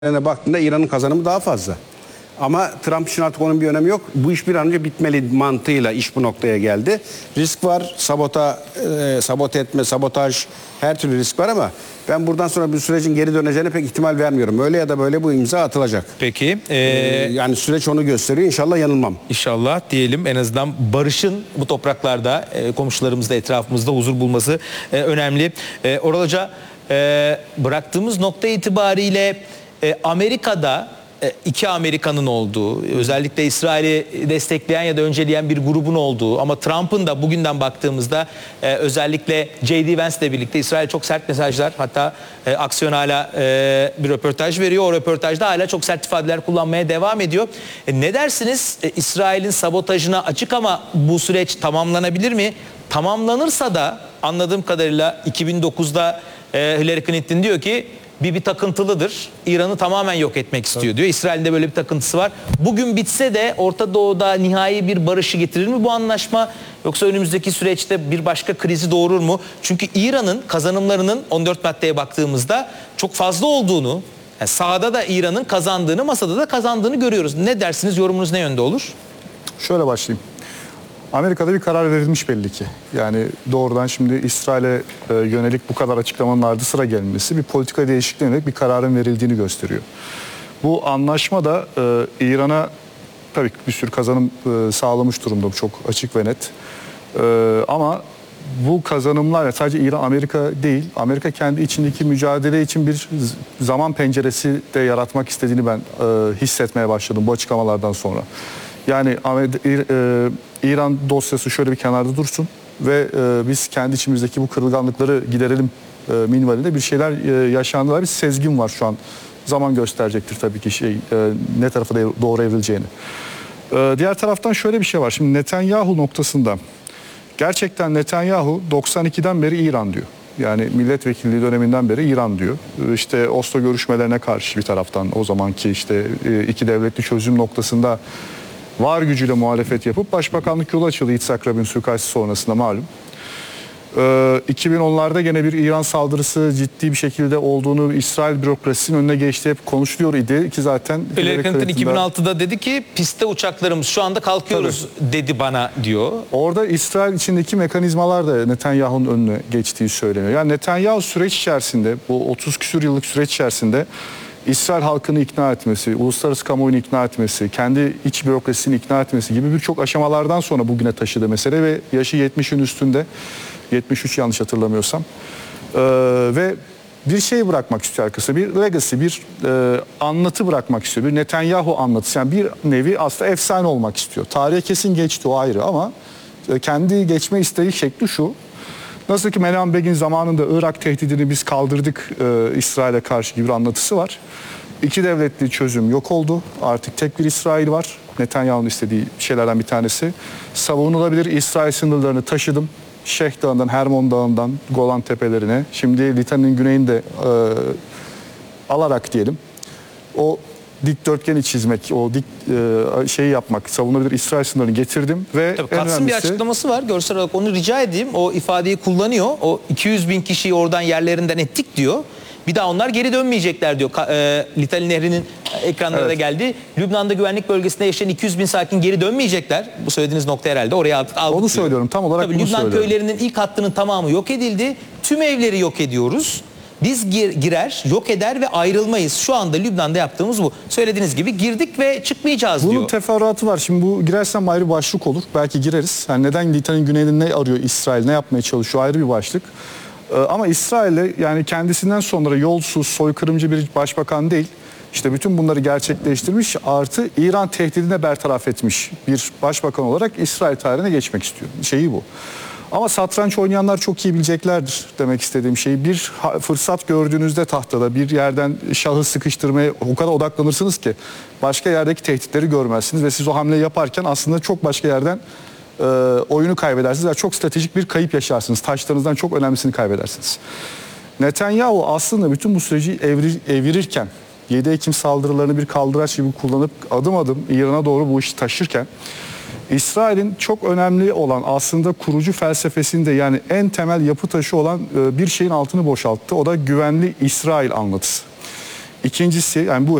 baktığında İran'ın kazanımı daha fazla. Ama Trump için artık onun bir önemi yok. Bu iş bir an önce bitmeli mantığıyla iş bu noktaya geldi. Risk var, sabote etme, sabotaj, her türlü risk var ama ben buradan sonra bir sürecin geri döneceğine pek ihtimal vermiyorum. Öyle ya da böyle bu imza atılacak. Peki. Yani süreç onu gösteriyor. İnşallah yanılmam. İnşallah diyelim, en azından barışın bu topraklarda, komşularımızda, etrafımızda huzur bulması önemli. Oral Hoca, bıraktığımız nokta itibariyle Amerika'da iki Amerika'nın olduğu, özellikle İsrail'i destekleyen ya da önceleyen bir grubun olduğu, ama Trump'ın da bugünden baktığımızda özellikle J.D. Vance'le birlikte İsrail çok sert mesajlar, hatta Aksiyon hala bir röportaj veriyor. O röportajda hala çok sert ifadeler kullanmaya devam ediyor. Ne dersiniz? İsrail'in sabotajına açık ama bu süreç tamamlanabilir mi? Tamamlanırsa da anladığım kadarıyla 2009'da Hillary Clinton diyor ki bir takıntılıdır. İran'ı tamamen yok etmek istiyor diyor. İsrail'de böyle bir takıntısı var. Bugün bitse de Orta Doğu'da nihai bir barışı getirir mi bu anlaşma? Yoksa önümüzdeki süreçte bir başka krizi doğurur mu? Çünkü İran'ın kazanımlarının 14 maddeye baktığımızda çok fazla olduğunu, yani sahada da İran'ın kazandığını, masada da kazandığını görüyoruz. Ne dersiniz? Yorumunuz ne yönde olur? Şöyle başlayayım. Amerika'da bir karar verilmiş belli ki. Yani doğrudan şimdi İsrail'e yönelik bu kadar açıklamanın ardı sıra gelmesi bir politika değişikliğine yönelik bir kararın verildiğini gösteriyor. Bu anlaşma da İran'a tabii ki bir sürü kazanım sağlamış durumda, bu çok açık ve net. Ama bu kazanımlar sadece İran, Amerika değil, Amerika kendi içindeki mücadele için bir zaman penceresi de yaratmak istediğini ben hissetmeye başladım bu açıklamalardan sonra. Yani İran dosyası şöyle bir kenarda dursun ve biz kendi içimizdeki bu kırılganlıkları giderelim minvalinde bir şeyler yaşandılar. Bir sezgin var şu an. Zaman gösterecektir tabii ki ne tarafa doğru evrileceğini. Diğer taraftan şöyle bir şey var. Şimdi Netanyahu noktasında gerçekten Netanyahu 92'den beri İran diyor. Yani milletvekilliği döneminden beri İran diyor. İşte Oslo görüşmelerine karşı bir taraftan o zamanki işte iki devletli çözüm noktasında var gücüyle muhalefet yapıp başbakanlık yolu açıldı Yitzhak Rabin suikastı sonrasında malum. 2010'larda gene bir İran saldırısı ciddi bir şekilde olduğunu İsrail bürokrasisinin önüne geçti, hep konuşuluyor idi ki zaten Hillary Clinton 2006'da dedi ki piste uçaklarımız şu anda kalkıyoruz dedi bana diyor. Orada İsrail içindeki mekanizmalar da Netanyahu'nun önüne geçtiği söyleniyor. Yani Netanyahu süreç içerisinde, bu 30 küsur yıllık süreç içerisinde İsrail halkını ikna etmesi, uluslararası kamuoyunu ikna etmesi, kendi iç bürokrasisini ikna etmesi gibi birçok aşamalardan sonra bugüne taşıdı mesele ve yaşı 70'in üstünde, 73 yanlış hatırlamıyorsam, ve bir şey bırakmak istiyor arkasında, bir legacy, bir anlatı bırakmak istiyor, bir Netanyahu anlatısı, yani bir nevi aslında efsane olmak istiyor. Tarihe kesin geçti, o ayrı, ama kendi geçme isteği şekli şu: nasıl ki Menemen Begin zamanında Irak tehdidini biz kaldırdık İsrail'e karşı gibi bir anlatısı var. İki devletli çözüm yok oldu. Artık tek bir İsrail var. Netanyahu'nun istediği şeylerden bir tanesi. Savunulabilir İsrail sınırlarını taşıdım. Şeyh Dağı'ndan, Hermon Dağı'ndan Golan Tepelerine. Şimdi Litan'ın güneyinde alarak diyelim. O dikdörtgeni çizmek, o şeyi yapmak, savunabilir İsrail sınırını getirdim ve tabii, Katz'ın bir açıklaması var. Görsel olarak onu rica edeyim. O ifadeyi kullanıyor. O 200 bin kişiyi oradan yerlerinden ettik diyor. Bir daha onlar geri dönmeyecekler diyor. Litani Nehri'nin ekranlara da geldi. Lübnan'da güvenlik bölgesinde yaşayan 200 bin sakin geri dönmeyecekler. Bu söylediğiniz nokta herhalde oraya aldık. Onu diyor. söylüyorum, tam olarak tabii, bunu Lübnan söylüyorum. köylerinin ilk hattının tamamı yok edildi. Tüm evleri yok ediyoruz. Biz girer, yok eder ve ayrılmayız. Şu anda Lübnan'da yaptığımız bu. Söylediğiniz gibi girdik ve çıkmayacağız diyor. Bunun teferruatı var. Şimdi bu girersem ayrı başlık olur. Belki gireriz. Yani neden Litan'ın güneyinde ne arıyor İsrail, ne yapmaya çalışıyor, ayrı bir başlık. Ama İsrail'e, yani kendisinden sonra yolsuz, soykırımcı bir başbakan değil, İşte bütün bunları gerçekleştirmiş, artı İran tehdidine bertaraf etmiş bir başbakan olarak İsrail tarihine geçmek istiyor. Şeyi bu. Ama satranç oynayanlar çok iyi bileceklerdir demek istediğim şey. Bir fırsat gördüğünüzde tahtada bir yerden şahı sıkıştırmaya o kadar odaklanırsınız ki başka yerdeki tehditleri görmezsiniz ve siz o hamleyi yaparken aslında çok başka yerden oyunu kaybedersiniz. Yani çok stratejik bir kayıp yaşarsınız. Taşlarınızdan çok önemlisini kaybedersiniz. Netanyahu aslında bütün bu süreci evirirken, 7 Ekim saldırılarını bir kaldıraç gibi kullanıp adım adım İran'a doğru bu işi taşırken, İsrail'in çok önemli olan aslında kurucu felsefesinde, yani en temel yapı taşı olan bir şeyin altını boşalttı. O da güvenli İsrail anlatısı. İkincisi yani bu